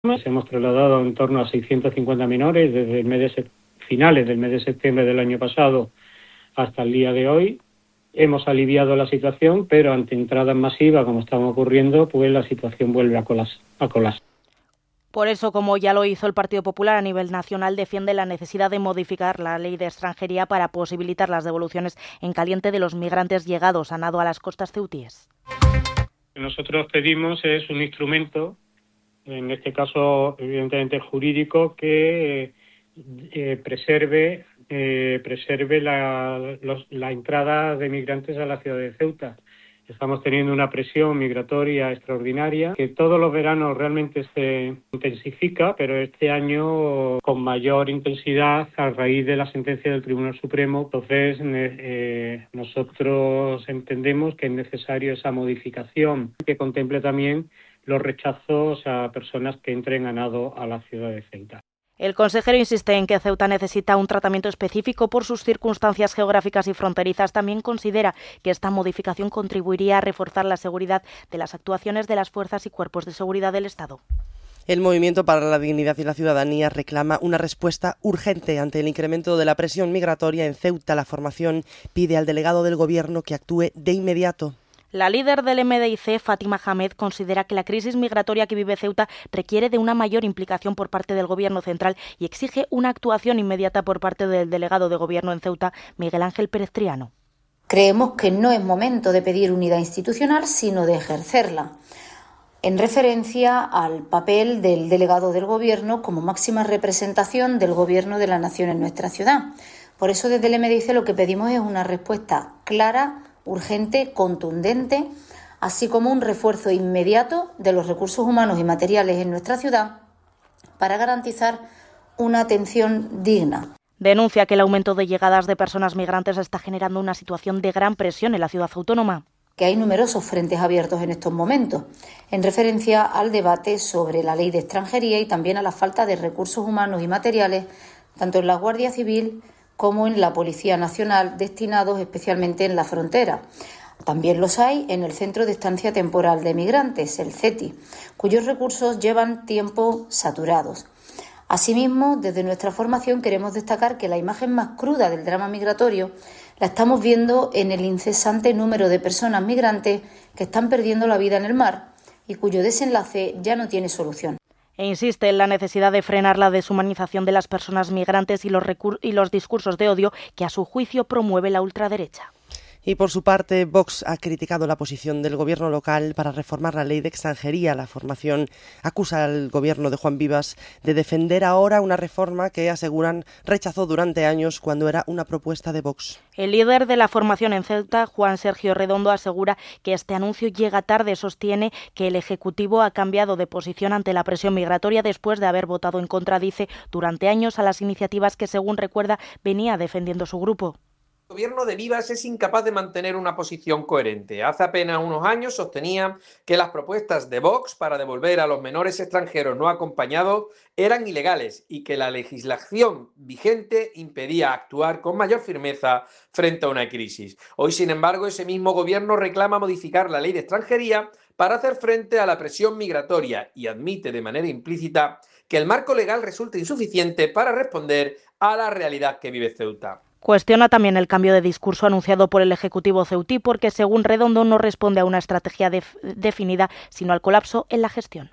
Hemos trasladado en torno a 650 menores desde finales del mes de septiembre del año pasado hasta el día de hoy. Hemos aliviado la situación, pero ante entradas masivas, como están ocurriendo, pues la situación vuelve a colapsar. Por eso, como ya lo hizo el Partido Popular a nivel nacional, defiende la necesidad de modificar la ley de extranjería para posibilitar las devoluciones en caliente de los migrantes llegados a nado a las costas ceutíes. Lo que nosotros pedimos es un instrumento, en este caso evidentemente jurídico, que preserve la entrada de migrantes a la ciudad de Ceuta. Estamos teniendo una presión migratoria extraordinaria que todos los veranos realmente se intensifica, pero este año con mayor intensidad a raíz de la sentencia del Tribunal Supremo. Entonces nosotros entendemos que es necesario esa modificación que contemple también los rechazos a personas que entren a nado a la ciudad de Ceuta. El consejero insiste en que Ceuta necesita un tratamiento específico por sus circunstancias geográficas y fronterizas. También considera que esta modificación contribuiría a reforzar la seguridad de las actuaciones de las fuerzas y cuerpos de seguridad del Estado. El Movimiento para la Dignidad y la Ciudadanía reclama una respuesta urgente ante el incremento de la presión migratoria en Ceuta. La formación pide al delegado del Gobierno que actúe de inmediato. La líder del MDIC, Fátima Hamed, considera que la crisis migratoria que vive Ceuta requiere de una mayor implicación por parte del Gobierno central y exige una actuación inmediata por parte del delegado de Gobierno en Ceuta, Miguel Ángel Pérez Triano. Creemos que no es momento de pedir unidad institucional, sino de ejercerla, en referencia al papel del delegado del Gobierno como máxima representación del Gobierno de la Nación en nuestra ciudad. Por eso, desde el MDIC lo que pedimos es una respuesta clara, urgente, contundente, así como un refuerzo inmediato de los recursos humanos y materiales en nuestra ciudad para garantizar una atención digna. Denuncia que el aumento de llegadas de personas migrantes está generando una situación de gran presión en la ciudad autónoma. Que hay numerosos frentes abiertos en estos momentos, en referencia al debate sobre la ley de extranjería y también a la falta de recursos humanos y materiales, tanto en la Guardia Civil como en la Policía Nacional, destinados especialmente en la frontera. También los hay en el Centro de Estancia Temporal de Migrantes, el CETI, cuyos recursos llevan tiempo saturados. Asimismo, desde nuestra formación queremos destacar que la imagen más cruda del drama migratorio la estamos viendo en el incesante número de personas migrantes que están perdiendo la vida en el mar y cuyo desenlace ya no tiene solución. E insiste en la necesidad de frenar la deshumanización de las personas migrantes y los discursos de odio que a su juicio promueve la ultraderecha. Y por su parte, Vox ha criticado la posición del gobierno local para reformar la ley de extranjería. La formación acusa al gobierno de Juan Vivas de defender ahora una reforma que, aseguran, rechazó durante años cuando era una propuesta de Vox. El líder de la formación en Ceuta, Juan Sergio Redondo, asegura que este anuncio llega tarde. Sostiene que el Ejecutivo ha cambiado de posición ante la presión migratoria después de haber votado en contra, dice, durante años a las iniciativas que, según recuerda, venía defendiendo su grupo. El gobierno de Vivas es incapaz de mantener una posición coherente. Hace apenas unos años sostenía que las propuestas de Vox para devolver a los menores extranjeros no acompañados eran ilegales y que la legislación vigente impedía actuar con mayor firmeza frente a una crisis. Hoy, sin embargo, ese mismo gobierno reclama modificar la ley de extranjería para hacer frente a la presión migratoria y admite de manera implícita que el marco legal resulta insuficiente para responder a la realidad que vive Ceuta. Cuestiona también el cambio de discurso anunciado por el Ejecutivo ceutí porque, según Redondo, no responde a una estrategia definida, sino al colapso en la gestión.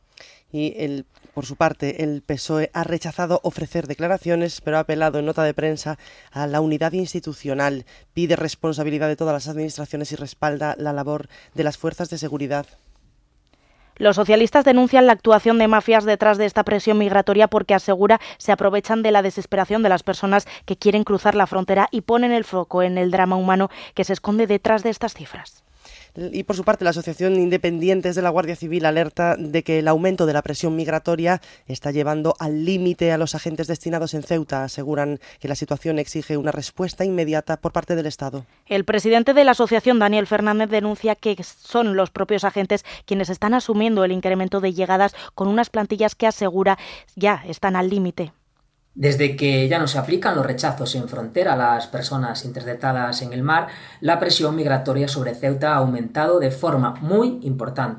Y por su parte, el PSOE ha rechazado ofrecer declaraciones, pero ha apelado en nota de prensa a la unidad institucional, pide responsabilidad de todas las administraciones y respalda la labor de las fuerzas de seguridad. Los socialistas denuncian la actuación de mafias detrás de esta presión migratoria porque, asegura, se aprovechan de la desesperación de las personas que quieren cruzar la frontera y ponen el foco en el drama humano que se esconde detrás de estas cifras. Y por su parte, la Asociación Independientes de la Guardia Civil alerta de que el aumento de la presión migratoria está llevando al límite a los agentes destinados en Ceuta. Aseguran que la situación exige una respuesta inmediata por parte del Estado. El presidente de la asociación, Daniel Fernández, denuncia que son los propios agentes quienes están asumiendo el incremento de llegadas con unas plantillas que, asegura, ya están al límite. Desde que ya no se aplican los rechazos en frontera a las personas interceptadas en el mar, la presión migratoria sobre Ceuta ha aumentado de forma muy importante.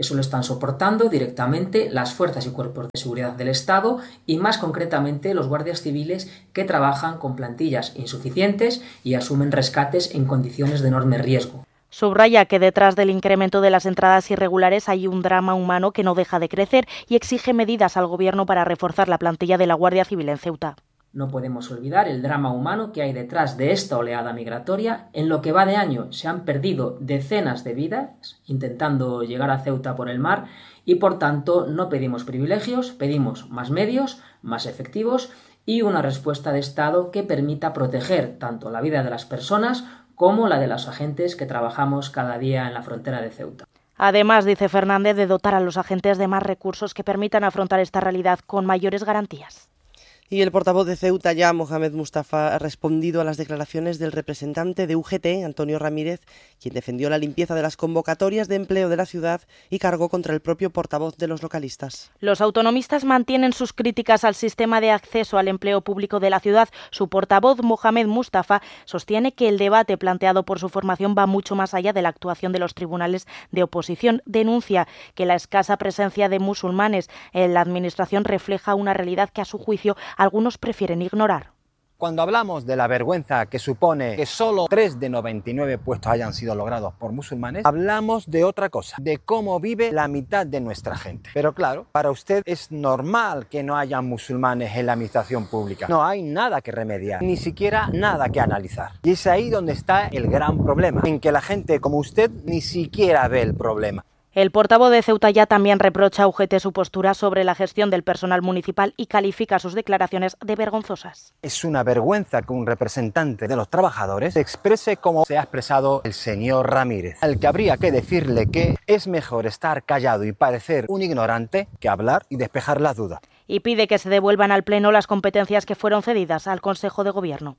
Eso lo están soportando directamente las fuerzas y cuerpos de seguridad del Estado y más concretamente los guardias civiles que trabajan con plantillas insuficientes y asumen rescates en condiciones de enorme riesgo. Subraya que detrás del incremento de las entradas irregulares hay un drama humano que no deja de crecer y exige medidas al Gobierno para reforzar la plantilla de la Guardia Civil en Ceuta. No podemos olvidar el drama humano que hay detrás de esta oleada migratoria. En lo que va de año se han perdido decenas de vidas intentando llegar a Ceuta por el mar y por tanto no pedimos privilegios, pedimos más medios, más efectivos y una respuesta de Estado que permita proteger tanto la vida de las personas como la de los agentes que trabajamos cada día en la frontera de Ceuta. Además, dice Fernández, de dotar a los agentes de más recursos que permitan afrontar esta realidad con mayores garantías. Y el portavoz de Ceuta ya, Mohamed Mustafa, ha respondido a las declaraciones del representante de UGT, Antonio Ramírez, quien defendió la limpieza de las convocatorias de empleo de la ciudad y cargó contra el propio portavoz de los localistas. Los autonomistas mantienen sus críticas al sistema de acceso al empleo público de la ciudad. Su portavoz, Mohamed Mustafa, sostiene que el debate planteado por su formación va mucho más allá de la actuación de los tribunales de oposición. Denuncia que la escasa presencia de musulmanes en la administración refleja una realidad que, a su juicio, algunos prefieren ignorar. Cuando hablamos de la vergüenza que supone que solo 3 de 99 puestos hayan sido logrados por musulmanes, hablamos de otra cosa, de cómo vive la mitad de nuestra gente. Pero claro, para usted es normal que no haya musulmanes en la administración pública. No hay nada que remediar, ni siquiera nada que analizar. Y es ahí donde está el gran problema, en que la gente como usted ni siquiera ve el problema. El portavoz de Ceuta ya también reprocha a UGT su postura sobre la gestión del personal municipal y califica sus declaraciones de vergonzosas. Es una vergüenza que un representante de los trabajadores se exprese como se ha expresado el señor Ramírez, al que habría que decirle que es mejor estar callado y parecer un ignorante que hablar y despejar las dudas. Y pide que se devuelvan al Pleno las competencias que fueron cedidas al Consejo de Gobierno.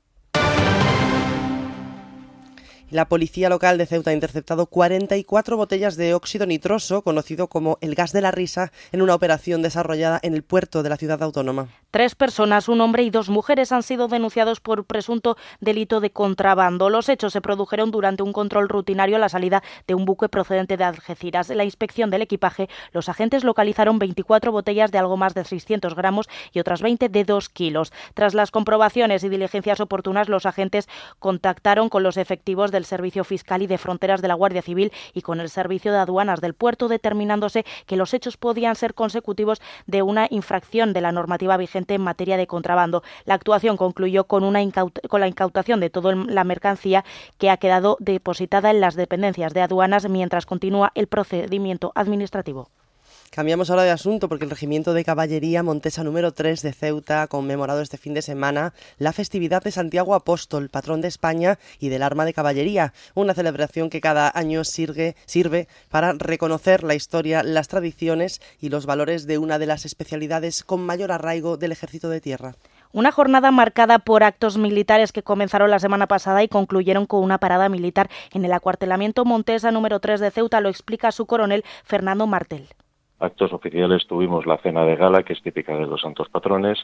La policía local de Ceuta ha interceptado 44 botellas de óxido nitroso, conocido como el gas de la risa, en una operación desarrollada en el puerto de la ciudad autónoma. 3 personas, un hombre y 2 mujeres, han sido denunciados por presunto delito de contrabando. Los hechos se produjeron durante un control rutinario a la salida de un buque procedente de Algeciras. En la inspección del equipaje, los agentes localizaron 24 botellas de algo más de 600 gramos y otras 20 de 2 kilos. Tras las comprobaciones y diligencias oportunas, los agentes contactaron con los efectivos del Servicio Fiscal y de Fronteras de la Guardia Civil y con el Servicio de Aduanas del puerto, determinándose que los hechos podían ser consecutivos de una infracción de la normativa vigente en materia de contrabando. La actuación concluyó con la incautación de toda la mercancía, que ha quedado depositada en las dependencias de aduanas mientras continúa el procedimiento administrativo. Cambiamos ahora de asunto porque el Regimiento de Caballería Montesa número 3 de Ceuta ha conmemorado este fin de semana la festividad de Santiago Apóstol, patrón de España y del arma de caballería, una celebración que cada año sirve para reconocer la historia, las tradiciones y los valores de una de las especialidades con mayor arraigo del Ejército de Tierra. Una jornada marcada por actos militares que comenzaron la semana pasada y concluyeron con una parada militar en el acuartelamiento Montesa número 3 de Ceuta, lo explica su coronel Fernando Martel. Actos oficiales tuvimos la cena de gala, que es típica de los santos patrones,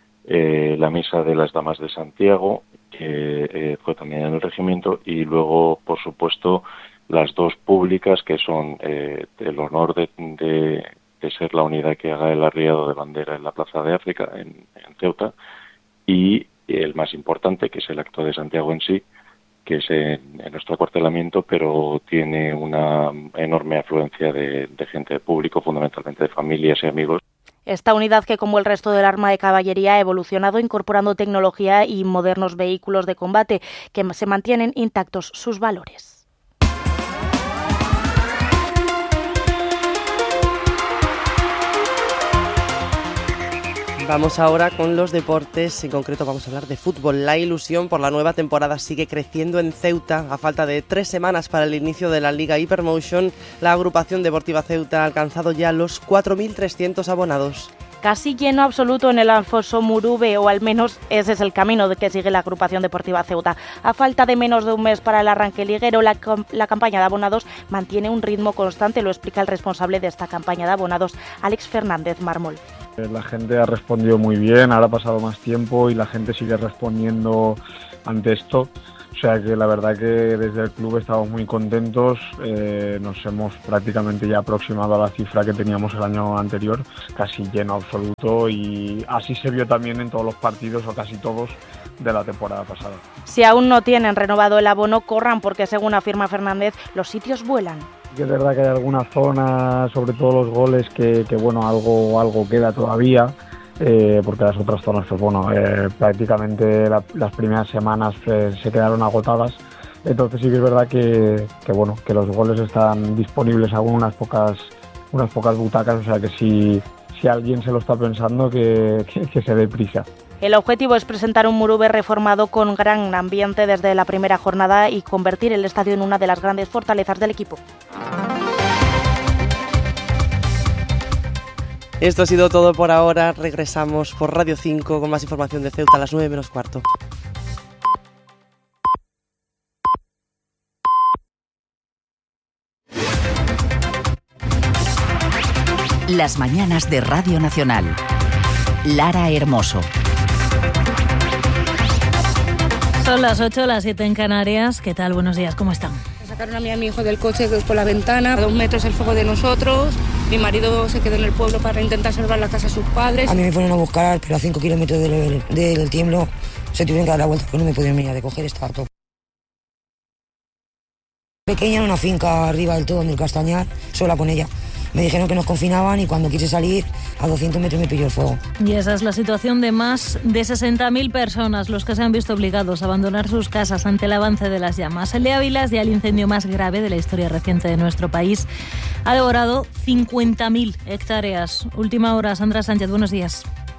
la misa de las damas de Santiago, que fue también en el regimiento, y luego, por supuesto, las 2 públicas, que son el honor de ser la unidad que haga el arriado de bandera en la Plaza de África, en Ceuta, y el más importante, que es el acto de Santiago en sí, que es en nuestro acuartelamiento, pero tiene una enorme afluencia de gente, de público, fundamentalmente de familias y amigos. Esta unidad, que como el resto del arma de caballería ha evolucionado incorporando tecnología y modernos vehículos de combate, que se mantienen intactos sus valores. Vamos ahora con los deportes, en concreto vamos a hablar de fútbol. La ilusión por la nueva temporada sigue creciendo en Ceuta. A falta de 3 semanas para el inicio de la Liga Hypermotion, la agrupación deportiva Ceuta ha alcanzado ya los 4.300 abonados. Casi lleno absoluto en el Alfonso Murube, o al menos ese es el camino que sigue la agrupación deportiva Ceuta. A falta de menos de un mes para el arranque liguero, la campaña de abonados mantiene un ritmo constante, lo explica el responsable de esta campaña de abonados, Alex Fernández Mármol. La gente ha respondido muy bien, ahora ha pasado más tiempo y la gente sigue respondiendo ante esto. O sea que la verdad que desde el club estamos muy contentos, nos hemos prácticamente ya aproximado a la cifra que teníamos el año anterior, casi lleno absoluto, y así se vio también en todos los partidos, o casi todos, de la temporada pasada. Si aún no tienen renovado el abono, corran porque según afirma Fernández, los sitios vuelan. Que es verdad que hay alguna zona, sobre todo los goles, que bueno, algo queda todavía. Porque las otras zonas, pues bueno, prácticamente las primeras semanas se quedaron agotadas. Entonces sí que es verdad que bueno, que los goles están disponibles aún unas pocas butacas, o sea que si alguien se lo está pensando, que se dé prisa. El objetivo es presentar un Murube reformado con gran ambiente desde la primera jornada y convertir el estadio en una de las grandes fortalezas del equipo. Esto ha sido todo por ahora. Regresamos por Radio 5 con más información de Ceuta a las 9 menos cuarto. Las mañanas de Radio Nacional. Lara Hermoso. Son las 8, las 7 en Canarias. ¿Qué tal? Buenos días, ¿cómo están? Sacaron a mí y a mi hijo del coche por la ventana, a 2 metros el fuego de nosotros. Mi marido se quedó en el pueblo para intentar salvar la casa a sus padres. A mí me fueron a buscar, pero a 5 kilómetros del tiemblo se tuvieron que dar la vuelta porque no me pudieron venir a recoger, estaba todo. Pequeña en una finca arriba del todo, en el Castañar, sola con ella. Me dijeron que nos confinaban y cuando quise salir, a 200 metros me pilló el fuego. Y esa es la situación de más de 60.000 personas, los que se han visto obligados a abandonar sus casas ante el avance de las llamas. El de Ávila es ya el incendio más grave de la historia reciente de nuestro país. Ha devorado 50.000 hectáreas. Última hora, Sandra Sánchez, buenos días.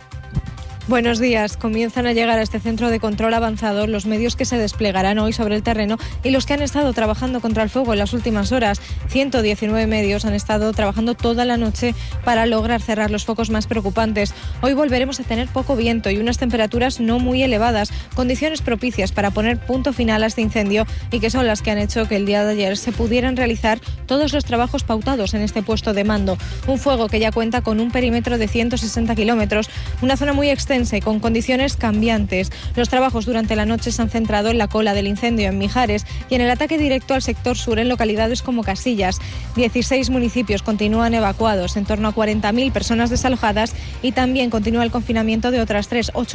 Buenos días. Comienzan a llegar a este centro de control avanzado los medios que se desplegarán hoy sobre el terreno y los que han estado trabajando contra el fuego en las últimas horas. 119 medios han estado trabajando toda la noche para lograr cerrar los focos más preocupantes. Hoy volveremos a tener poco viento y unas temperaturas no muy elevadas, condiciones propicias para poner punto final a este incendio y que son las que han hecho que el día de ayer se pudieran realizar todos los trabajos pautados en este puesto de mando. Un fuego que ya cuenta con un perímetro de 160 kilómetros, una zona muy extensa y con condiciones cambiantes. Los trabajos durante la noche se han centrado en la cola del incendio en Mijares y en el ataque directo al sector sur en localidades como Casillas. 16 municipios continúan evacuados, en torno a 40.000 personas desalojadas y también continúa el confinamiento de otras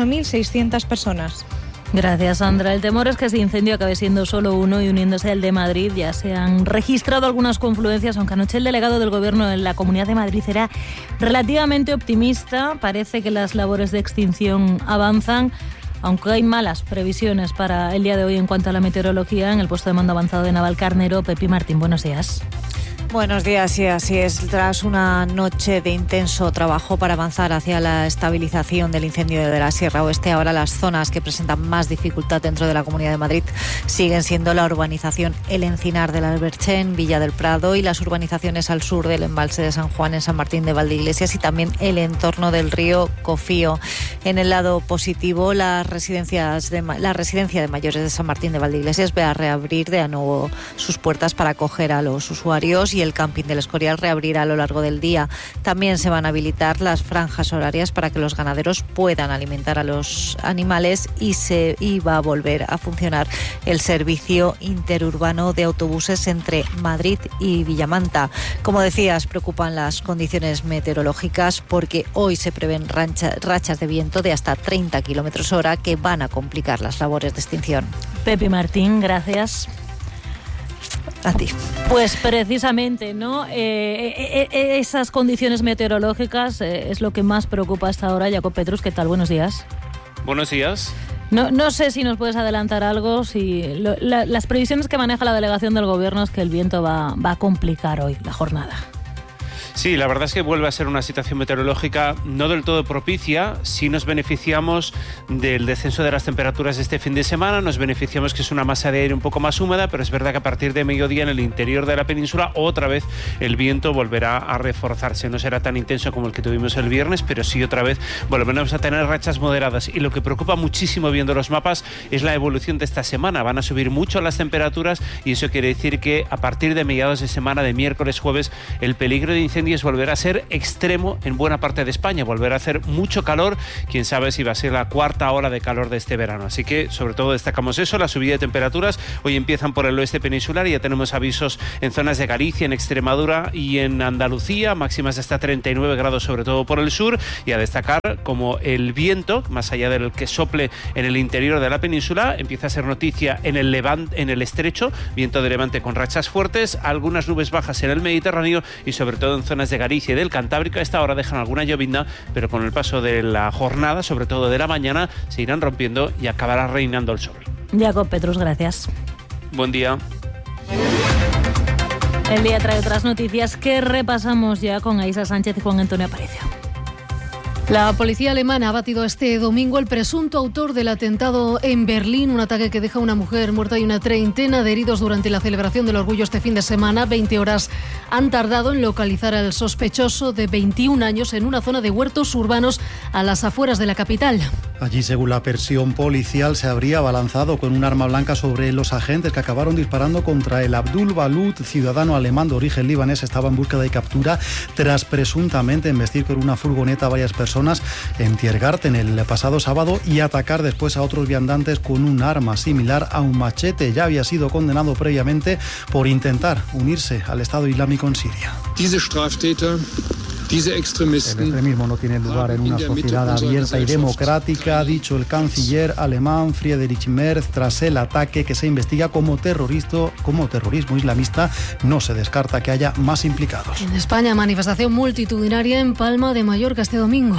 8.600 personas. Gracias, Sandra. El temor es que este incendio acabe siendo solo uno y uniéndose al de Madrid. Ya se han registrado algunas confluencias, aunque anoche el delegado del Gobierno en la Comunidad de Madrid era relativamente optimista. Parece que las labores de extinción avanzan, aunque hay malas previsiones para el día de hoy en cuanto a la meteorología. En el puesto de mando avanzado de Navalcarnero, Pepi Martín, buenos días. Buenos días, sí, así es. Tras una noche de intenso trabajo para avanzar hacia la estabilización del incendio de la Sierra Oeste, ahora las zonas que presentan más dificultad dentro de la Comunidad de Madrid siguen siendo la urbanización El Encinar del Alberchén, Villa del Prado y las urbanizaciones al sur del embalse de San Juan en San Martín de Valdeiglesias y también el entorno del río Cofío. En el lado positivo, la residencia de mayores de San Martín de Valdeiglesias va a reabrir de nuevo sus puertas para acoger a los usuarios y el camping del Escorial reabrirá a lo largo del día. También se van a habilitar las franjas horarias para que los ganaderos puedan alimentar a los animales y va a volver a funcionar el servicio interurbano de autobuses entre Madrid y Villamanta. Como decías, preocupan las condiciones meteorológicas porque hoy se prevén rachas de viento de hasta 30 kilómetros hora que van a complicar las labores de extinción. Pepi Martín, gracias. A ti. Pues precisamente, ¿no? Esas condiciones meteorológicas es lo que más preocupa hasta ahora. Jacob Petrus, ¿qué tal? Buenos días. Buenos días. No sé si nos puedes adelantar algo. Si las previsiones que maneja la delegación del Gobierno es que el viento va a complicar hoy la jornada. Sí, la verdad es que vuelve a ser una situación meteorológica no del todo propicia. Sí nos beneficiamos del descenso de las temperaturas de este fin de semana, nos beneficiamos que es una masa de aire un poco más húmeda, pero es verdad que a partir de mediodía en el interior de la península otra vez el viento volverá a reforzarse. No será tan intenso como el que tuvimos el viernes, pero sí otra vez volveremos a tener rachas moderadas. Y lo que preocupa muchísimo viendo los mapas es la evolución de esta semana. Van a subir mucho las temperaturas y eso quiere decir que a partir de mediados de semana, de miércoles, jueves, el peligro de incendio incendios volverá a ser extremo en buena parte de España, volverá a hacer mucho calor, quién sabe si va a ser la cuarta ola de calor de este verano. Así que sobre todo destacamos eso, la subida de temperaturas. Hoy empiezan por el oeste peninsular y ya tenemos avisos en zonas de Galicia, en Extremadura y en Andalucía, máximas de hasta 39 grados sobre todo por el sur, y a destacar como el viento, más allá del que sople en el interior de la península, empieza a ser noticia en el levante, en el estrecho, viento de levante con rachas fuertes, algunas nubes bajas en el Mediterráneo y sobre todo en zonas de Galicia y del Cantábrico. A esta hora dejan alguna llovizna, pero con el paso de la jornada, sobre todo de la mañana, se irán rompiendo y acabará reinando el sol. Jacob Petrus, gracias. Buen día. El día trae otras noticias que repasamos ya con Aisa Sánchez y Juan Antonio Aparicio. La policía alemana ha batido este domingo el presunto autor del atentado en Berlín, un ataque que deja a una mujer muerta y una treintena de heridos durante la celebración del orgullo este fin de semana. 20 horas han tardado en localizar al sospechoso de 21 años en una zona de huertos urbanos a las afueras de la capital. Allí, según la versión policial, se habría abalanzado con un arma blanca sobre los agentes que acabaron disparando contra el Abdul Balut, ciudadano alemán de origen libanés. Estaba en búsqueda de captura tras presuntamente embestir con una furgoneta a varias personas en Tiergarten el pasado sábado y atacar después a otros viandantes con un arma similar a un machete. Ya había sido condenado previamente por intentar unirse al Estado Islámico en Siria. El extremismo no tiene lugar en una sociedad abierta y democrática, ha dicho el canciller alemán Friedrich Merz tras el ataque que se investiga como terrorismo islamista. No se descarta que haya más implicados. En España, manifestación multitudinaria en Palma de Mallorca este domingo.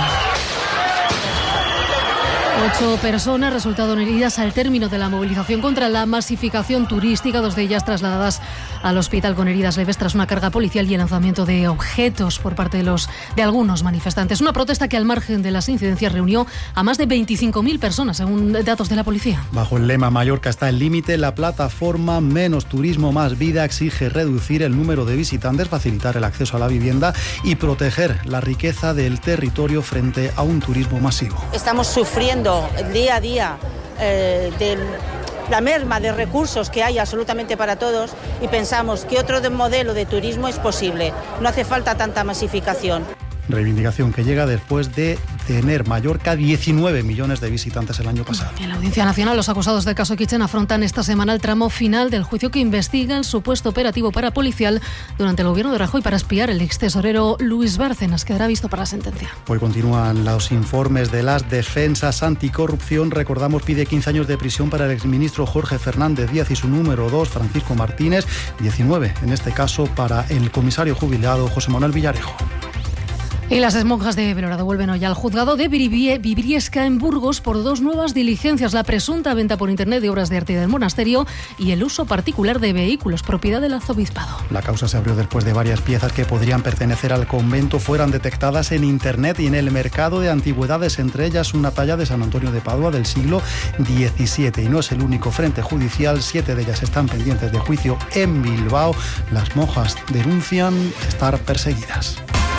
8 personas resultaron heridas al término de la movilización contra la masificación turística, 2 de ellas trasladadas al hospital con heridas leves tras una carga policial y el lanzamiento de objetos por parte de algunos manifestantes. Una protesta que al margen de las incidencias reunió a más de 25.000 personas, según datos de la policía. Bajo el lema Mallorca está el límite, la plataforma Menos Turismo, Más Vida exige reducir el número de visitantes, facilitar el acceso a la vivienda y proteger la riqueza del territorio frente a un turismo masivo. Estamos sufriendo día a día de la merma de recursos que hay absolutamente para todos y pensamos que otro modelo de turismo es posible. No hace falta tanta masificación. Reivindicación que llega después de tener Mallorca 19 millones de visitantes el año pasado. En la Audiencia Nacional, los acusados del caso Kitchen afrontan esta semana el tramo final del juicio que investiga el supuesto operativo parapolicial durante el gobierno de Rajoy para espiar el extesorero Luis Bárcenas. Quedará visto para la sentencia. Hoy continúan los informes de las defensas anticorrupción. Recordamos, pide 15 años de prisión para el exministro Jorge Fernández Díaz y su número 2, Francisco Martínez, 19 en este caso para el comisario jubilado José Manuel Villarejo. Y las monjas de Belorado vuelven hoy al juzgado de Briviesca en Burgos por 2 nuevas diligencias: la presunta venta por internet de obras de arte del monasterio y el uso particular de vehículos propiedad del arzobispado. La causa se abrió después de varias piezas que podrían pertenecer al convento fueran detectadas en internet y en el mercado de antigüedades, entre ellas una talla de San Antonio de Padua del siglo XVII. Y no es el único frente judicial, 7 de ellas están pendientes de juicio en Bilbao. Las monjas denuncian estar perseguidas.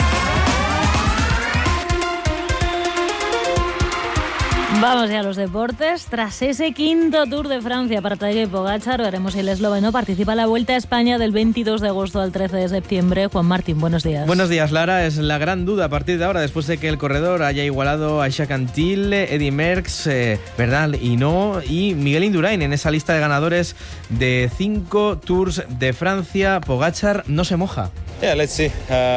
Vamos ya a los deportes. Tras ese quinto Tour de Francia para Tadej Pogačar, veremos si el esloveno participa en la Vuelta a España del 22 de agosto al 13 de septiembre. Juan Martín, buenos días. Buenos días, Lara. Es la gran duda a partir de ahora, después de que el corredor haya igualado a Jacques Anquetil, Eddy Merckx, Bernal Hinault y Miguel Indurain en esa lista de ganadores de 5 Tours de Francia. Pogačar no se moja. Yeah, let's see.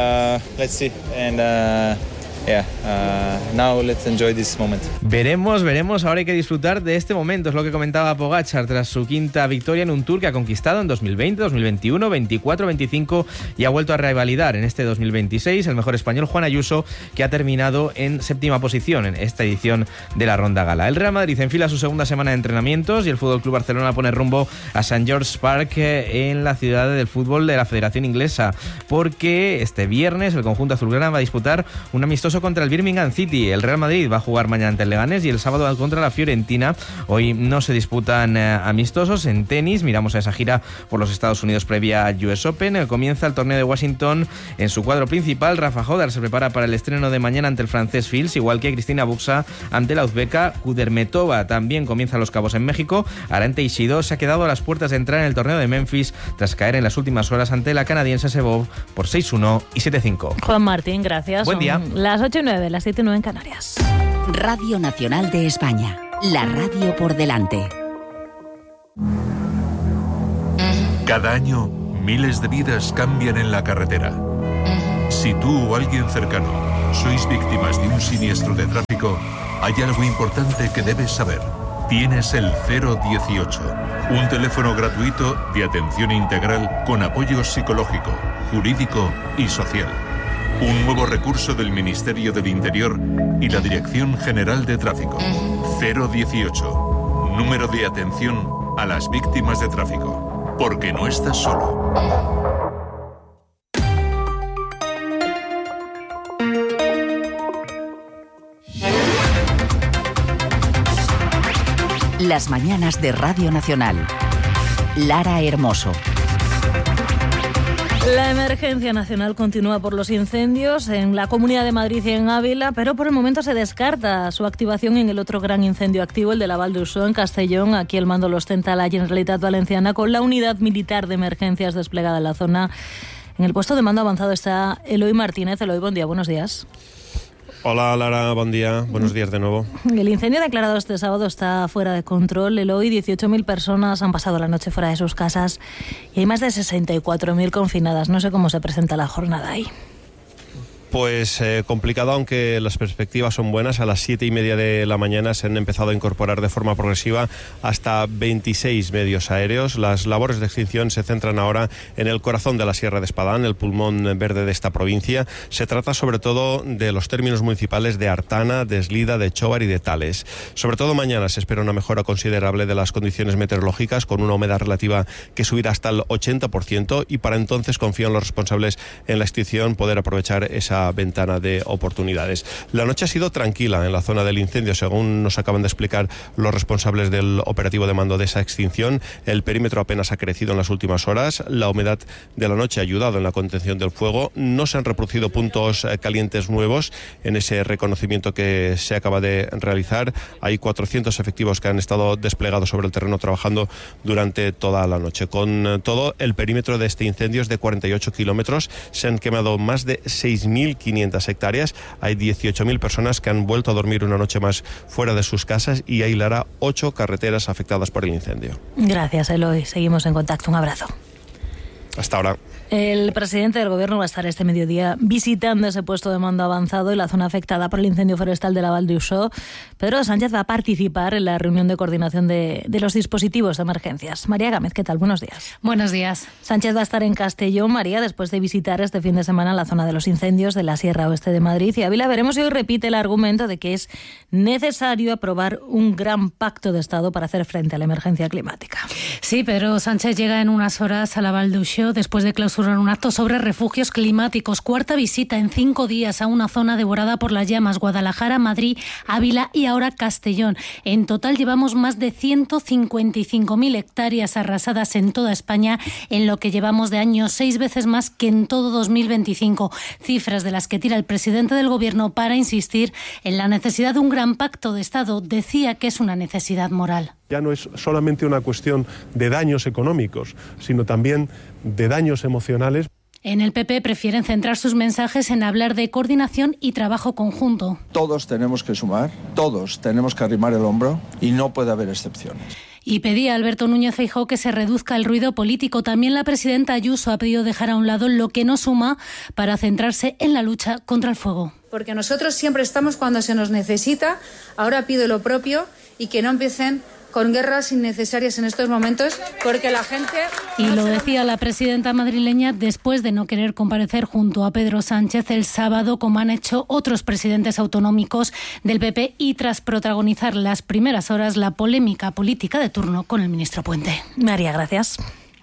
And now let's enjoy this moment. Veremos. Ahora hay que disfrutar de este momento. Es lo que comentaba Pogačar tras su quinta victoria en un Tour que ha conquistado en 2020, 2021, 24, 25 y ha vuelto a revalidar en este 2026 el mejor español Juan Ayuso, que ha terminado en 7ª posición en esta edición de la Ronda Gala. El Real Madrid enfila su segunda semana de entrenamientos y el FC Barcelona pone rumbo a St. George's Park en la ciudad del fútbol de la Federación Inglesa, porque este viernes el conjunto azulgrana va a disputar un amistoso amistoso contra el Birmingham City. El Real Madrid va a jugar mañana ante el Leganés y el sábado contra la Fiorentina. Hoy no se disputan amistosos. En tenis miramos a esa gira por los Estados Unidos previa a US Open. Comienza el torneo de Washington en su cuadro principal. Rafa Hodar se prepara para el estreno de mañana ante el francés Fils, igual que Cristina Buxa ante la uzbeka Kudermetova. También comienza Los Cabos en México. Arantxa Ishido se ha quedado a las puertas de entrar en el torneo de Memphis tras caer en las últimas horas ante la canadiense Sebov por 6-1 y 7-5. Juan Martín, gracias. Buen día. Las 8:09, las 7:09 en Canarias. Radio Nacional de España, la radio por delante. Cada año, miles de vidas cambian en la carretera. Si tú o alguien cercano sois víctimas de un siniestro de tráfico, hay algo importante que debes saber. Tienes el 018, un teléfono gratuito de atención integral con apoyo psicológico, jurídico y social. Un nuevo recurso del Ministerio del Interior y la Dirección General de Tráfico. 018, número de atención a las víctimas de tráfico. Porque no estás solo. Las mañanas de Radio Nacional. Lara Hermoso. La emergencia nacional continúa por los incendios en la Comunidad de Madrid y en Ávila, pero por el momento se descarta su activación en el otro gran incendio activo, el de la Val d'Uixó, en Castellón. Aquí el mando lo ostenta la Generalitat Valenciana, con la unidad militar de emergencias desplegada en la zona. En el puesto de mando avanzado está Eloy Martínez. Eloy, buen día, buenos días. Hola Lara, buen día, buenos días de nuevo. El incendio declarado este sábado está fuera de control. Eloy, 18.000 personas han pasado la noche fuera de sus casas y hay más de 64.000 confinadas. No sé cómo se presenta la jornada ahí. Pues complicado, aunque las perspectivas son buenas. A las 7:30 de la mañana se han empezado a incorporar de forma progresiva hasta 26 medios aéreos. Las labores de extinción se centran ahora en el corazón de la Sierra de Espadán, el pulmón verde de esta provincia. Se trata sobre todo de los términos municipales de Artana, de Eslida, de Chobar y de Tales. Sobre todo mañana se espera una mejora considerable de las condiciones meteorológicas, con una humedad relativa que subirá hasta el 80%, y para entonces confían los responsables en la extinción poder aprovechar esa ventana de oportunidades. La noche ha sido tranquila en la zona del incendio, según nos acaban de explicar los responsables del operativo de mando de esa extinción. El perímetro apenas ha crecido en las últimas horas. La humedad de la noche ha ayudado en la contención del fuego. No se han reproducido puntos calientes nuevos en ese reconocimiento que se acaba de realizar. Hay 400 efectivos que han estado desplegados sobre el terreno trabajando durante toda la noche. Con todo, el perímetro de este incendio es de 48 kilómetros. Se han quemado más de 6.500 hectáreas. Hay 18.000 personas que han vuelto a dormir una noche más fuera de sus casas y hay, Lara, 8 carreteras afectadas por el incendio. Gracias, Eloy. Seguimos en contacto. Un abrazo. Hasta ahora. El presidente del Gobierno va a estar este mediodía visitando ese puesto de mando avanzado y la zona afectada por el incendio forestal de la Val d'Uixó. Pedro Sánchez va a participar en la reunión de coordinación de los dispositivos de emergencias. María Gámez, ¿qué tal? Buenos días. Buenos días. Sánchez va a estar en Castellón, María, después de visitar este fin de semana la zona de los incendios de la Sierra Oeste de Madrid. Y Ávila, veremos si hoy repite el argumento de que es necesario aprobar un gran pacto de Estado para hacer frente a la emergencia climática. Sí, Pedro Sánchez llega en unas horas a la Val d'Uixó después de clausurar un acto sobre refugios climáticos. Cuarta visita en 5 días a una zona devorada por las llamas: Guadalajara, Madrid, Ávila y ahora Castellón. En total llevamos más de 155.000 hectáreas arrasadas en toda España en lo que llevamos de año, 6 veces más que en todo 2025. Cifras de las que tira el presidente del Gobierno para insistir en la necesidad de un gran pacto de Estado. Decía que es una necesidad moral. Ya no es solamente una cuestión de daños económicos, sino también de daños emocionales. En el PP prefieren centrar sus mensajes en hablar de coordinación y trabajo conjunto. Todos tenemos que sumar, todos tenemos que arrimar el hombro y no puede haber excepciones. Y pedía Alberto Núñez Feijóo que se reduzca el ruido político. También la presidenta Ayuso ha pedido dejar a un lado lo que no suma para centrarse en la lucha contra el fuego. Porque nosotros siempre estamos cuando se nos necesita. Ahora pido lo propio y que no empiecen con guerras innecesarias en estos momentos, porque la gente... Y lo decía la presidenta madrileña después de no querer comparecer junto a Pedro Sánchez el sábado, como han hecho otros presidentes autonómicos del PP, y tras protagonizar las primeras horas la polémica política de turno con el ministro Puente. María, gracias.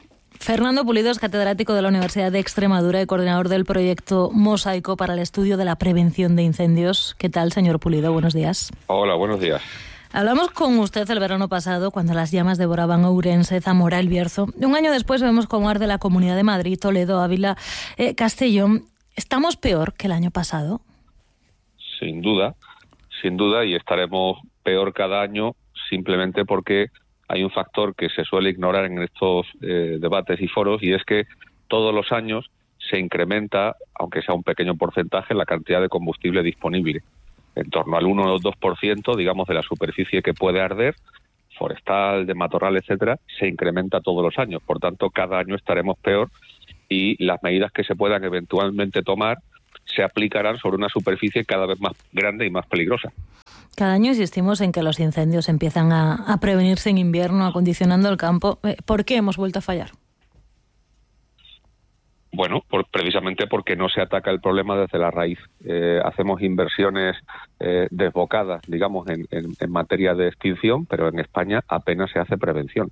Fernando Pulido es catedrático de la Universidad de Extremadura y coordinador del proyecto Mosaico para el estudio de la prevención de incendios. ¿Qué tal, señor Pulido? Buenos días. Hola, buenos días. Hablamos con usted el verano pasado, cuando las llamas devoraban Ourense, Zamora, El Bierzo. Un año después vemos cómo arde la Comunidad de Madrid, Toledo, Ávila, Castellón. ¿Estamos peor que el año pasado? Sin duda, y estaremos peor cada año simplemente porque hay un factor que se suele ignorar en estos debates y foros, y es que todos los años se incrementa, aunque sea un pequeño porcentaje, la cantidad de combustible disponible. En torno al 1 o 2%, digamos, de la superficie que puede arder, forestal, de matorral, etcétera, se incrementa todos los años. Por tanto, cada año estaremos peor y las medidas que se puedan eventualmente tomar se aplicarán sobre una superficie cada vez más grande y más peligrosa. Cada año insistimos en que los incendios empiezan a prevenirse en invierno, acondicionando el campo. ¿Por qué hemos vuelto a fallar? Bueno, precisamente porque no se ataca el problema desde la raíz. Hacemos inversiones desbocadas, digamos, en materia de extinción, pero en España apenas se hace prevención.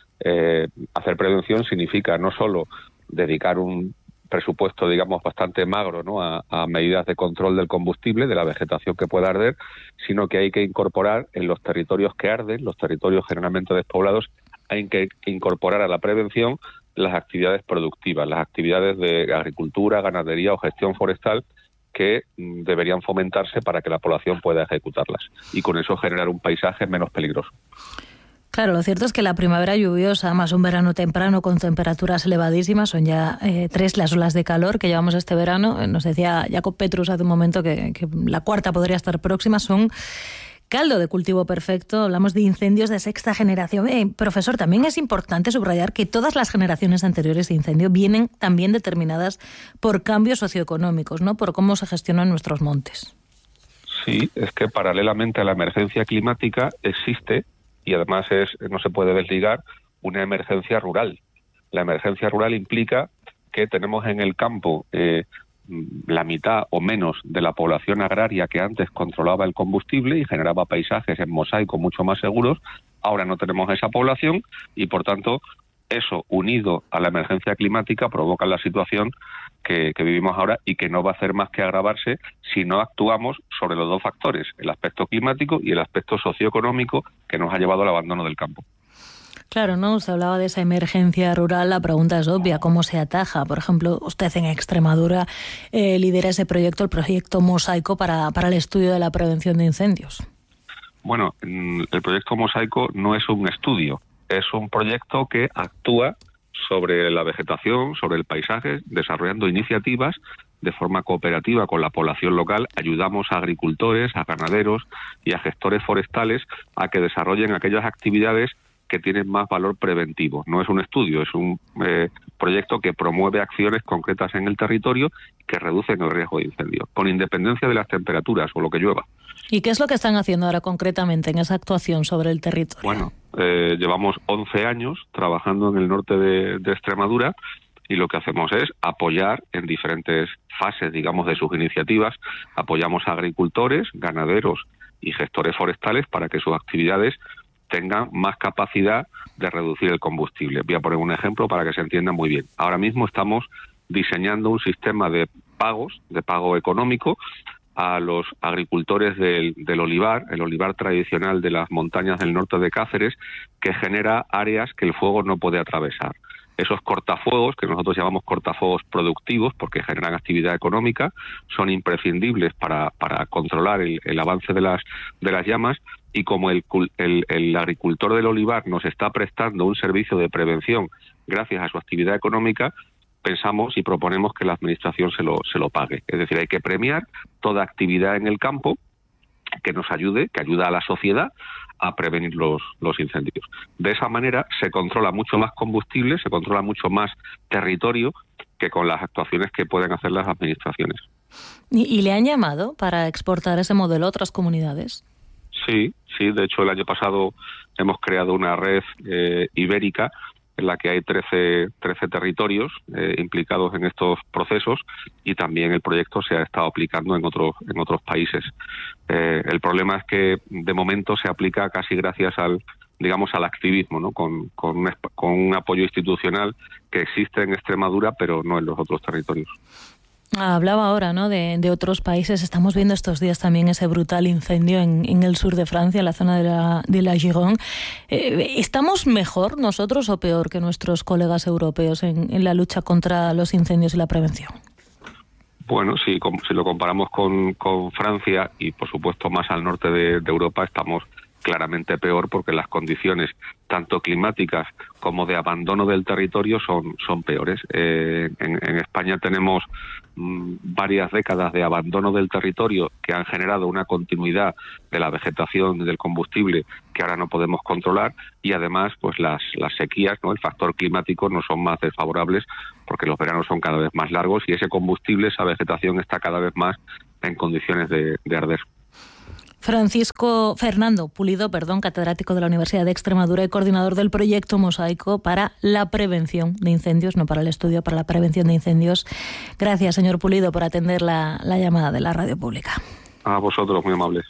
Hacer prevención significa no solo dedicar un presupuesto, digamos, bastante magro, ¿no?, a medidas de control del combustible, de la vegetación que pueda arder, sino que hay que incorporar en los territorios que arden, los territorios generalmente despoblados, hay que incorporar a la prevención las actividades productivas, las actividades de agricultura, ganadería o gestión forestal que deberían fomentarse para que la población pueda ejecutarlas y con eso generar un paisaje menos peligroso. Claro, lo cierto es que la primavera lluviosa, más un verano temprano con temperaturas elevadísimas, son ya 3 las olas de calor que llevamos este verano. Nos decía Jacob Petrus hace un momento que la 4ª podría estar próxima. Son caldo de cultivo perfecto. Hablamos de incendios de 6ª generación. Profesor, también es importante subrayar que todas las generaciones anteriores de incendio vienen también determinadas por cambios socioeconómicos, ¿no?, por cómo se gestionan nuestros montes. Sí, es que paralelamente a la emergencia climática existe, y además no se puede desligar, una emergencia rural. La emergencia rural implica que tenemos en el campo la mitad o menos de la población agraria que antes controlaba el combustible y generaba paisajes en mosaico mucho más seguros. Ahora no tenemos esa población y, por tanto, eso unido a la emergencia climática provoca la situación que vivimos ahora y que no va a hacer más que agravarse si no actuamos sobre los dos factores, el aspecto climático y el aspecto socioeconómico que nos ha llevado al abandono del campo. Claro, ¿no? Usted hablaba de esa emergencia rural, la pregunta es obvia, ¿cómo se ataja? Por ejemplo, usted en Extremadura lidera ese proyecto, el proyecto Mosaico, para el estudio de la prevención de incendios. Bueno, el proyecto Mosaico no es un estudio, es un proyecto que actúa sobre la vegetación, sobre el paisaje, desarrollando iniciativas de forma cooperativa con la población local. Ayudamos a agricultores, a ganaderos y a gestores forestales a que desarrollen aquellas actividades que tienen más valor preventivo. No es un estudio, es un proyecto que promueve acciones concretas en el territorio que reducen el riesgo de incendio, con independencia de las temperaturas o lo que llueva. ¿Y qué es lo que están haciendo ahora concretamente en esa actuación sobre el territorio? Bueno, llevamos 11 años trabajando en el norte de Extremadura y lo que hacemos es apoyar en diferentes fases, digamos, de sus iniciativas. Apoyamos a agricultores, ganaderos y gestores forestales para que sus actividades tengan más capacidad de reducir el combustible. Voy a poner un ejemplo para que se entienda muy bien. Ahora mismo estamos diseñando un sistema de pagos, de pago económico, a los agricultores del olivar, el olivar tradicional de las montañas del norte de Cáceres, que genera áreas que el fuego no puede atravesar. Esos cortafuegos, que nosotros llamamos cortafuegos productivos porque generan actividad económica, son imprescindibles para controlar el avance de las llamas, y como el agricultor del olivar nos está prestando un servicio de prevención gracias a su actividad económica, pensamos y proponemos que la administración se lo pague. Es decir, hay que premiar toda actividad en el campo que nos ayude, que ayuda a la sociedad a prevenir los incendios. De esa manera se controla mucho más combustible, se controla mucho más territorio que con las actuaciones que pueden hacer las administraciones. ¿Y le han llamado para exportar ese modelo a otras comunidades? Sí, de hecho el año pasado hemos creado una red ibérica en la que hay 13 territorios implicados en estos procesos, y también el proyecto se ha estado aplicando en otros países. El problema es que de momento se aplica casi gracias digamos, al activismo, ¿no? Con un apoyo institucional que existe en Extremadura, pero no en los otros territorios. Hablaba ahora, ¿no?, de otros países. Estamos viendo estos días también ese brutal incendio en el sur de Francia, en la zona de la Gironde. ¿Estamos mejor nosotros o peor que nuestros colegas europeos en la lucha contra los incendios y la prevención? Bueno, si lo comparamos con Francia y, por supuesto, más al norte de Europa, estamos claramente peor, porque las condiciones tanto climáticas como de abandono del territorio son peores. En España tenemos varias décadas de abandono del territorio que han generado una continuidad de la vegetación y del combustible que ahora no podemos controlar, y además pues las sequías, ¿no?, el factor climático, no son más desfavorables porque los veranos son cada vez más largos y ese combustible, esa vegetación, está cada vez más en condiciones de arder. Fernando Pulido, catedrático de la Universidad de Extremadura y coordinador del proyecto Mosaico para la prevención de incendios, no para el estudio, para la prevención de incendios. Gracias, señor Pulido, por atender la llamada de la radio pública. A vosotros, muy amables.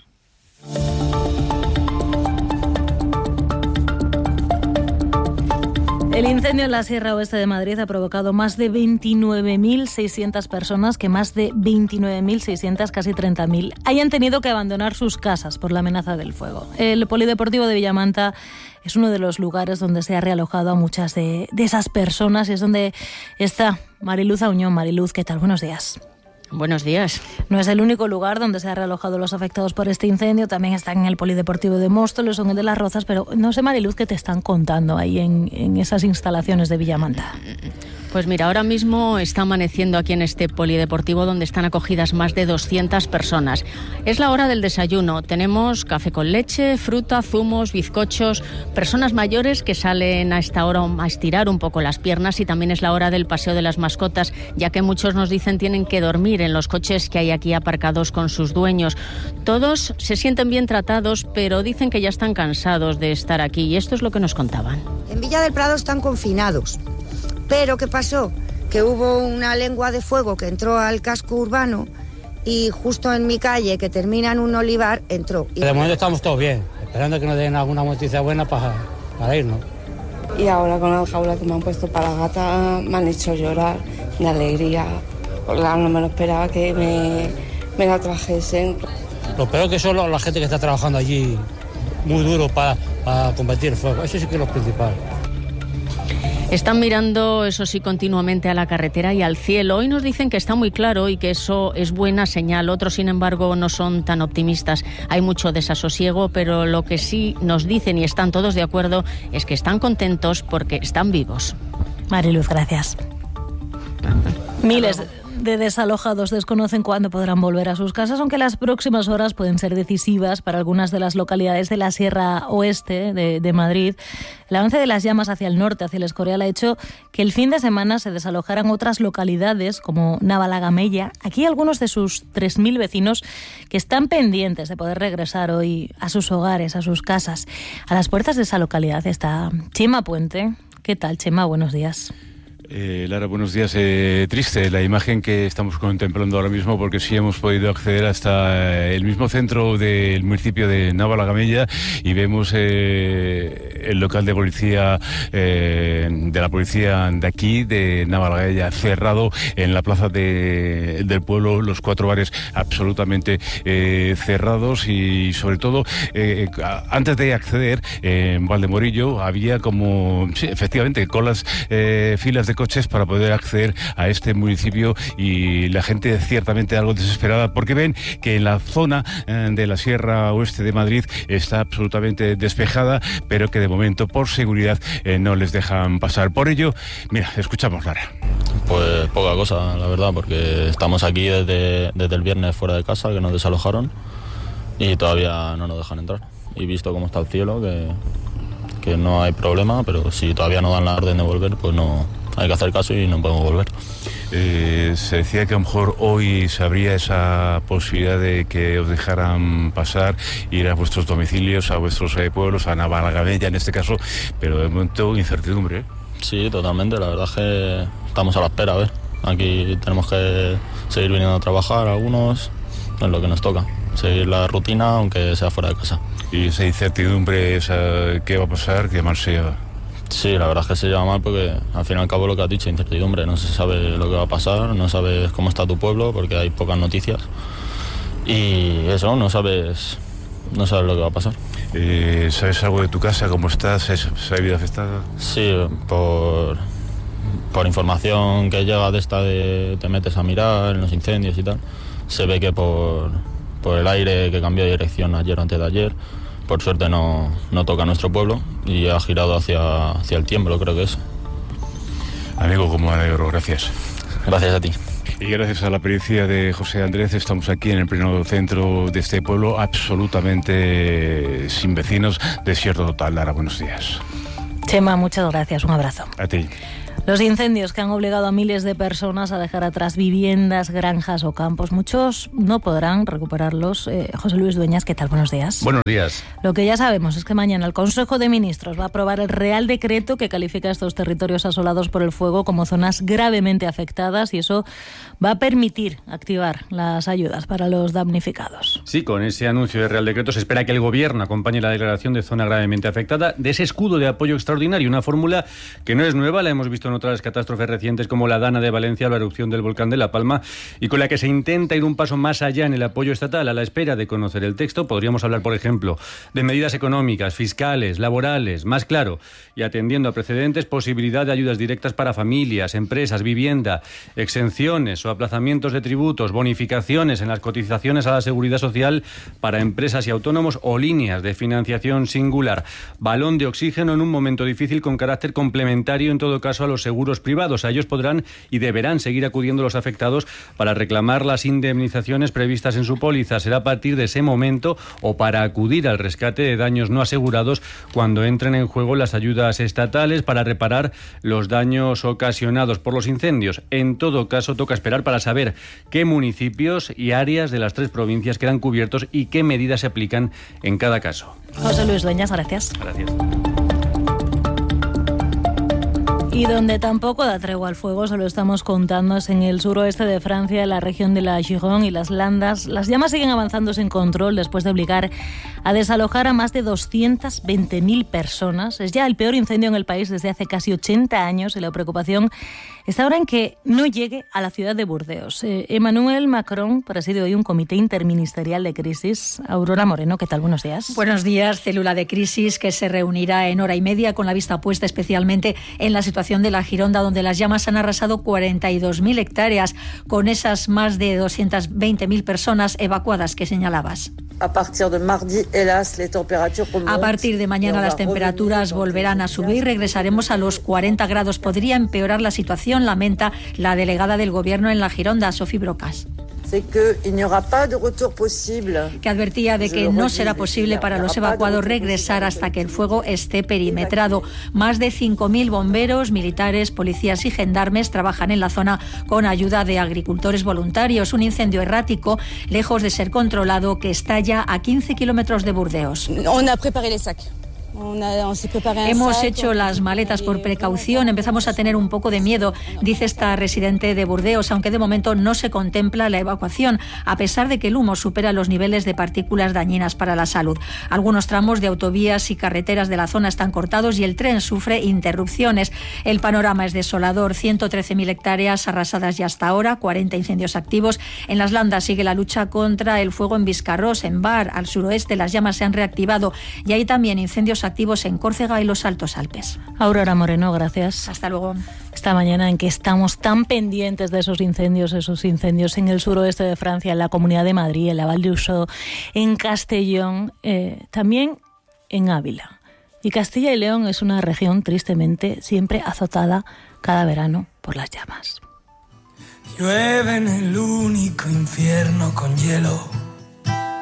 El incendio en la Sierra Oeste de Madrid ha provocado más de 29.600 personas, que más de 29.600, casi 30.000, hayan tenido que abandonar sus casas por la amenaza del fuego. El Polideportivo de Villamanta es uno de los lugares donde se ha realojado a muchas de esas personas, y es donde está Mariluz Auñón. Mariluz, ¿qué tal? Buenos días. Buenos días. No es el único lugar donde se han realojado los afectados por este incendio. También están en el Polideportivo de Móstoles o en el de Las Rozas, pero no sé, Mariluz, ¿qué te están contando ahí en esas instalaciones de Villamanta? Pues mira, ahora mismo está amaneciendo aquí en este polideportivo, donde están acogidas más de 200 personas. Es la hora del desayuno. Tenemos café con leche, fruta, zumos, bizcochos, personas mayores que salen a esta hora a estirar un poco las piernas, y también es la hora del paseo de las mascotas, ya que muchos nos dicen tienen que dormir en los coches que hay aquí aparcados con sus dueños. Todos se sienten bien tratados, pero dicen que ya están cansados de estar aquí, y esto es lo que nos contaban. En Villa del Prado están confinados. Pero ¿qué pasó? Que hubo una lengua de fuego que entró al casco urbano, y justo en mi calle, que termina en un olivar, entró. De momento estamos todos bien, esperando que nos den alguna noticia buena para irnos. Y ahora con la jaula que me han puesto para la gata me han hecho llorar de alegría, porque no me lo esperaba que me la trajesen. Lo peor que son la gente que está trabajando allí muy duro para combatir el fuego, eso sí que es lo principal. Están mirando, eso sí, continuamente a la carretera y al cielo. Hoy nos dicen que está muy claro y que eso es buena señal. Otros, sin embargo, no son tan optimistas. Hay mucho desasosiego, pero lo que sí nos dicen, y están todos de acuerdo, es que están contentos porque están vivos. Mariluz, gracias. Miles de desalojados desconocen cuándo podrán volver a sus casas, aunque las próximas horas pueden ser decisivas para algunas de las localidades de la Sierra Oeste de Madrid. El avance de las llamas hacia el norte, hacia el Escorial, ha hecho que el fin de semana se desalojaran otras localidades como Navalagamella. Aquí hay algunos de sus 3.000 vecinos que están pendientes de poder regresar hoy a sus hogares, a sus casas. A las puertas de esa localidad está Chema Puente. ¿Qué tal, Chema? Buenos días. Lara, buenos días. Triste la imagen que estamos contemplando ahora mismo, porque sí hemos podido acceder hasta el mismo centro del municipio de Navalagamella y vemos el local de policía, de la policía de aquí, de Navalagamella, cerrado en la plaza del pueblo, los 4 bares absolutamente cerrados, y sobre todo antes de acceder en Valdemorillo había como, sí, efectivamente, colas, filas de coches para poder acceder a este municipio, y la gente ciertamente algo desesperada porque ven que en la zona de la Sierra Oeste de Madrid está absolutamente despejada, pero que de momento por seguridad no les dejan pasar. Por ello, mira, escuchamos, Lara. Pues poca cosa, la verdad, porque estamos aquí desde el viernes fuera de casa, que nos desalojaron, y todavía no nos dejan entrar. Y visto cómo está el cielo, que no hay problema, pero si todavía no dan la orden de volver, pues no hay que hacer caso y no podemos volver. Se decía que a lo mejor hoy se abría esa posibilidad de que os dejaran pasar, ir a vuestros domicilios, a vuestros pueblos, a Navalagamella en este caso, pero de momento incertidumbre, ¿eh? Sí, totalmente, la verdad es que estamos a la espera, a ver. Aquí tenemos que seguir viniendo a trabajar algunos, es lo que nos toca. seguir la rutina aunque sea fuera de casa. Y esa incertidumbre, ¿qué va a pasar? ¿Qué mal se lleva? Sí, la verdad es que se lleva mal porque al fin y al cabo lo que has dicho, incertidumbre, no se sabe lo que va a pasar, no sabes cómo está tu pueblo porque hay pocas noticias y eso, no sabes lo que va a pasar. ¿Sabes algo de tu casa? ¿Cómo estás? ¿Se ha habido afectada? Sí, por información que llega de esta de te metes a mirar en los incendios y tal, se ve que por el aire que cambió de dirección ayer o antes de ayer, por suerte no toca nuestro pueblo y ha girado hacia el Tiemblo, creo que es. Amigo, como me alegro, gracias. Gracias a ti. Y gracias a la pericia de José Andrés estamos aquí en el pleno centro de este pueblo absolutamente sin vecinos, desierto total. Lara, buenos días. Chema, muchas gracias, un abrazo. A ti. Los incendios que han obligado a miles de personas a dejar atrás viviendas, granjas o campos. Muchos no podrán recuperarlos. José Luis Dueñas, ¿qué tal? Buenos días. Buenos días. Lo que ya sabemos es que mañana el Consejo de Ministros va a aprobar el Real Decreto que califica estos territorios asolados por el fuego como zonas gravemente afectadas y eso va a permitir activar las ayudas para los damnificados. Sí, con ese anuncio de Real Decreto se espera que el Gobierno acompañe la declaración de zona gravemente afectada de ese escudo de apoyo extraordinario, una fórmula que no es nueva, la hemos visto en otras catástrofes recientes como la Dana de Valencia o la erupción del volcán de La Palma y con la que se intenta ir un paso más allá en el apoyo estatal. A la espera de conocer el texto podríamos hablar, por ejemplo, de medidas económicas, fiscales, laborales, más claro, y atendiendo a precedentes, posibilidad de ayudas directas para familias, empresas, vivienda, exenciones o aplazamientos de tributos, bonificaciones en las cotizaciones a la seguridad social para empresas y autónomos o líneas de financiación singular. Balón de oxígeno en un momento difícil con carácter complementario en todo caso a los seguros privados. A ellos podrán y deberán seguir acudiendo los afectados para reclamar las indemnizaciones previstas en su póliza. Será a partir de ese momento o para acudir al rescate de daños no asegurados cuando entren en juego las ayudas estatales para reparar los daños ocasionados por los incendios. En todo caso, toca esperar para saber qué municipios y áreas de las 3 provincias quedan cubiertos y qué medidas se aplican en cada caso. José Luis Dueñas, gracias. Gracias. Y donde tampoco da tregua al fuego, se lo estamos contando, es en el suroeste de Francia, en la región de la Gironde y las Landas. Las llamas siguen avanzando sin control después de obligar a desalojar a más de 220.000 personas. Es ya el peor incendio en el país desde hace casi 80 años y la preocupación está ahora en que no llegue a la ciudad de Burdeos. Emmanuel Macron preside hoy un comité interministerial de crisis. Aurora Moreno, ¿qué tal? Buenos días. Buenos días. Célula de crisis que se reunirá en hora y media con la vista puesta especialmente en la situación de la Gironda, donde las llamas han arrasado 42.000 hectáreas, con esas más de 220.000 personas evacuadas que señalabas. A partir de mañana las temperaturas volverán a subir y regresaremos a los 40 grados. Podría empeorar la situación, lamenta la delegada del Gobierno en la Gironda, Sophie Brocas. Que advertía de que no será posible para los evacuados regresar hasta que el fuego esté perimetrado. Más de 5.000 bomberos, militares, policías y gendarmes trabajan en la zona con ayuda de agricultores voluntarios. Un incendio errático, lejos de ser controlado, que estalla a 15 kilómetros de Burdeos. Hemos hecho las maletas por precaución, empezamos a tener un poco de miedo, dice esta residente de Burdeos, aunque de momento no se contempla la evacuación, a pesar de que el humo supera los niveles de partículas dañinas para la salud. Algunos tramos de autovías y carreteras de la zona están cortados y el tren sufre interrupciones. El panorama es desolador, 113.000 hectáreas arrasadas ya hasta ahora, 40 incendios activos. En las Landas sigue la lucha contra el fuego en Biscarrós, en Bar, al suroeste las llamas se han reactivado y hay también incendios activos en Córcega y los Altos Alpes. Aurora Moreno, gracias. Hasta luego. Esta mañana en que estamos tan pendientes de esos incendios en el suroeste de Francia, en la Comunidad de Madrid, en la Val d'Uixó, en Castellón, también en Ávila. Y Castilla y León es una región tristemente siempre azotada cada verano por las llamas. Llueve en el único infierno con hielo